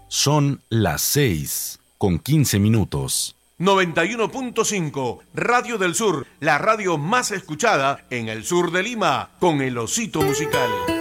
Son las 6:15. 91.5 Radio del Sur, la radio más escuchada en el sur de Lima, con el Osito Musical.